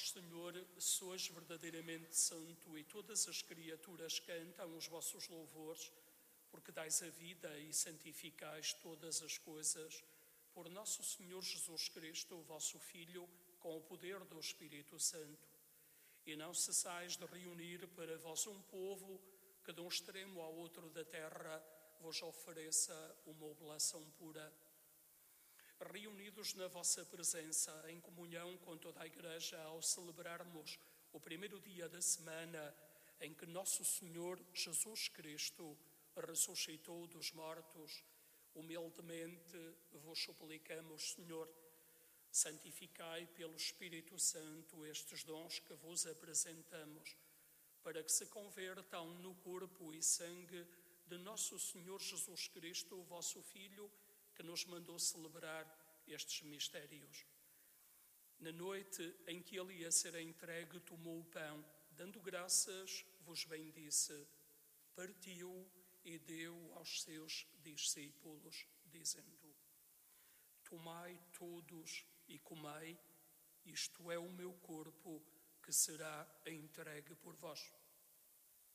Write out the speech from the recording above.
Vós, Senhor, sois verdadeiramente santo e todas as criaturas cantam os vossos louvores, porque dais a vida e santificais todas as coisas, por nosso Senhor Jesus Cristo, o vosso Filho, com o poder do Espírito Santo. E não cessais de reunir para vós um povo que de um extremo ao outro da terra vos ofereça uma oblação pura. Reunidos na vossa presença, em comunhão com toda a Igreja, ao celebrarmos o primeiro dia da semana em que nosso Senhor Jesus Cristo ressuscitou dos mortos, humildemente vos suplicamos, Senhor, santificai pelo Espírito Santo estes dons que vos apresentamos, para que se convertam no corpo e sangue de nosso Senhor Jesus Cristo, o vosso Filho, que nos mandou celebrar estes mistérios. Na noite em que ele ia ser entregue, tomou o pão, dando graças, vos bendisse, partiu e deu aos seus discípulos, dizendo: tomai todos e comei, isto é o meu corpo que será entregue por vós.